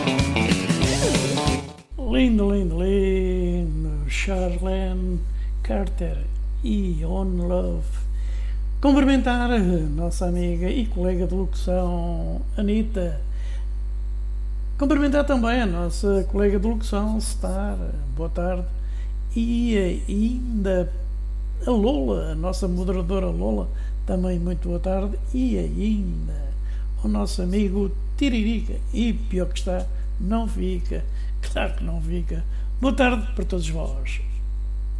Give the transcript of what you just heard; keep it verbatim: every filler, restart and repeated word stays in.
Lindo, lindo, lindo, Charlene Carter e On Love. Cumprimentar a nossa amiga e colega de locução Anitta. Cumprimentar também a nossa colega de locução Star. Boa tarde. E ainda a Lola, a nossa moderadora Lola, também muito boa tarde. E ainda o nosso amigo Tiririca. E pior que está, não fica. Claro que não fica. Boa tarde para todos vós.